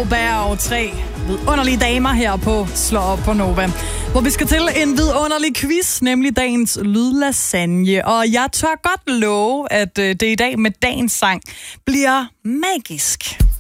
Broberg, 3 vidunderlige damer her på Slå op på Nova, hvor vi skal til en vidunderlig quiz, nemlig dagens lydlasagne. Og jeg tør godt love, at det i dag med dagens sang bliver magisk.